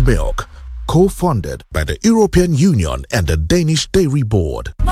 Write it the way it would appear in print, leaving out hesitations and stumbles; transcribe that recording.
milk. Co-funded by the European Union and the Danish Dairy Board.